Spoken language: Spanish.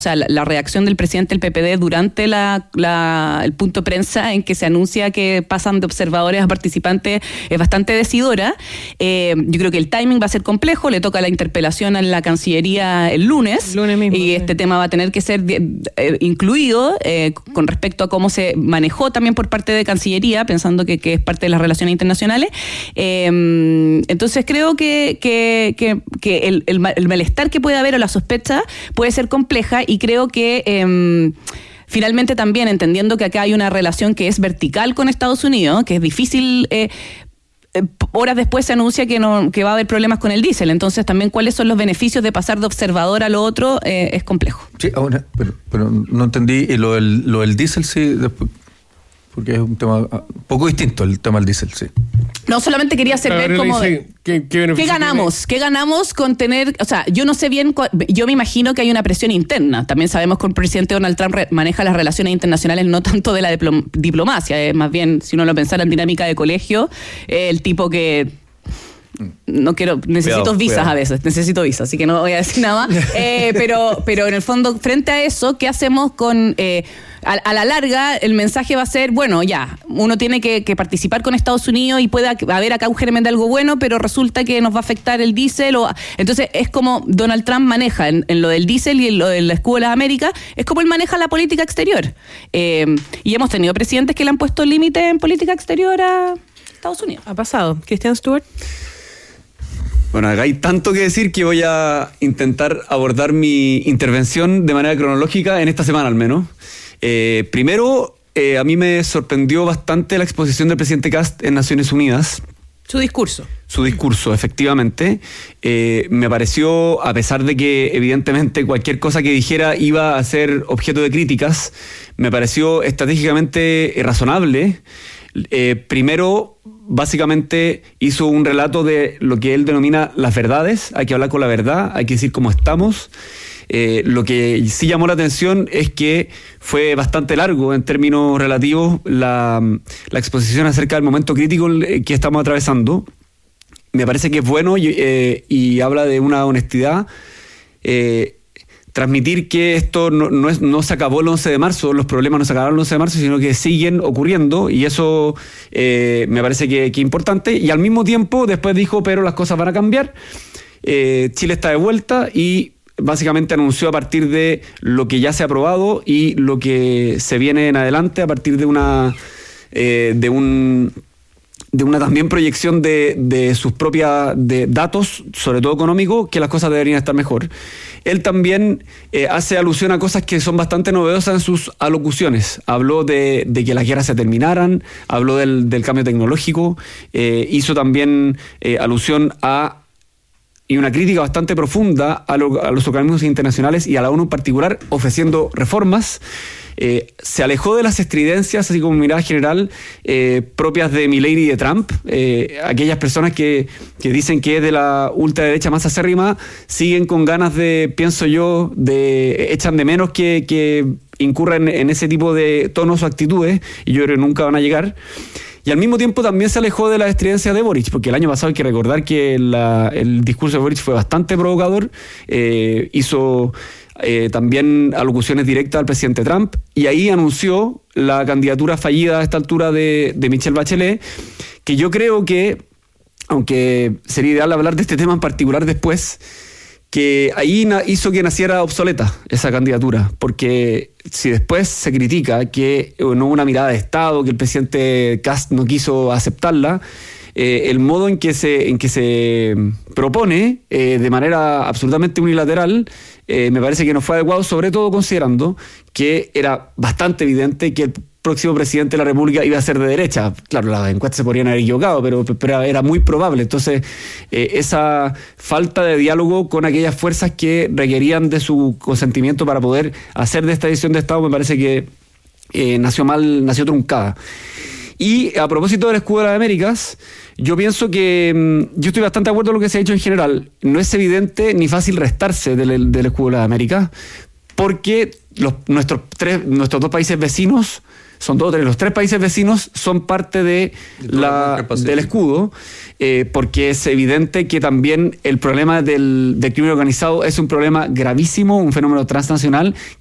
O sea, la reacción del presidente del PPD durante el punto de prensa en que se anuncia que pasan de observadores a participantes es bastante decidora. Yo creo que el timing va a ser complejo, le toca la interpelación a la Cancillería el lunes mismo, y este tema va a tener que ser incluido con respecto a cómo se manejó también por parte de Cancillería, pensando que es parte de las relaciones internacionales. Entonces creo que el malestar que puede haber o la sospecha puede ser compleja. Y creo que finalmente también, entendiendo que acá hay una relación que es vertical con Estados Unidos, que es difícil, horas después se anuncia que va a haber problemas con el diésel. Entonces también cuáles son los beneficios de pasar de observador a lo otro es complejo. Sí, ahora, pero no entendí, y lo del diésel sí, después, porque es un tema un poco distinto el tema del diésel, sí. No, solamente quería hacer ver cómo ¿qué ganamos? ¿Qué ganamos con tener? O sea, yo no sé bien, yo me imagino que hay una presión interna. También sabemos que el presidente Donald Trump maneja las relaciones internacionales no tanto de la diplomacia, más bien, si uno lo pensara en dinámica de colegio, el tipo que... necesito visas a veces, necesito visas, así que no voy a decir nada más. Pero en el fondo, frente a eso, ¿qué hacemos con... a la larga, el mensaje va a ser, bueno, ya, uno tiene que participar con Estados Unidos y puede haber acá un germen de algo bueno, pero resulta que nos va a afectar el diésel. Entonces, es como Donald Trump maneja en lo del diésel y en lo del escudo de las Américas, es como él maneja la política exterior. Y hemos tenido presidentes que le han puesto límite en política exterior a Estados Unidos. Ha pasado. Christian Stewart. Bueno, acá hay tanto que decir que voy a intentar abordar mi intervención de manera cronológica en esta semana al menos. Primero, a mí me sorprendió bastante la exposición del presidente Kast en Naciones Unidas. Su discurso, efectivamente. Me pareció, a pesar de que evidentemente cualquier cosa que dijera iba a ser objeto de críticas, me pareció estratégicamente razonable. Primero, básicamente hizo un relato de lo que él denomina las verdades. Hay que hablar con la verdad, hay que decir cómo estamos. Lo que sí llamó la atención es que fue bastante largo en términos relativos la exposición acerca del momento crítico que estamos atravesando. Me parece que es bueno y habla de una honestidad. Transmitir que esto no se acabó el 11 de marzo, los problemas no se acabaron el 11 de marzo, sino que siguen ocurriendo, y eso me parece que es importante. Y al mismo tiempo después dijo, pero las cosas van a cambiar, Chile está de vuelta, y básicamente anunció a partir de lo que ya se ha aprobado y lo que se viene en adelante a partir de una también proyección de sus propias datos, sobre todo económicos, que las cosas deberían estar mejor. Él también hace alusión a cosas que son bastante novedosas en sus alocuciones. Habló de que las guerras se terminaran, habló del cambio tecnológico, hizo también alusión y una crítica bastante profunda a los organismos internacionales y a la ONU en particular, ofreciendo reformas. Se alejó de las estridencias, así como mirada general, propias de Milei y de Trump. Aquellas personas que dicen que es de la ultraderecha más acérrima siguen con ganas pienso yo, echan de menos que incurran en ese tipo de tonos o actitudes, y yo creo que nunca van a llegar. Y al mismo tiempo también se alejó de la estridencia de Boric, porque el año pasado hay que recordar que el discurso de Boric fue bastante provocador, hizo también alocuciones directas al presidente Trump, y ahí anunció la candidatura fallida a esta altura de Michelle Bachelet, que yo creo que, aunque sería ideal hablar de este tema en particular después, que ahí hizo que naciera obsoleta esa candidatura, porque si después se critica que no hubo una mirada de Estado, que el presidente Kast no quiso aceptarla, el modo en que se propone de manera absolutamente unilateral me parece que no fue adecuado, sobre todo considerando que era bastante evidente que el próximo presidente de la República iba a ser de derecha. Claro, las encuestas se podrían haber equivocado, pero era muy probable. Entonces, esa falta de diálogo con aquellas fuerzas que requerían de su consentimiento para poder hacer de esta decisión de Estado, me parece que nació truncada. Y a propósito del escudo de las Américas, yo pienso que yo estoy bastante de acuerdo con lo que se ha dicho en general. No es evidente ni fácil restarse del escudo de las Américas, porque nuestros dos países vecinos son todos tres. Los tres países vecinos son parte del escudo. porque es evidente que también el problema del crimen organizado es un problema gravísimo, un fenómeno transnacional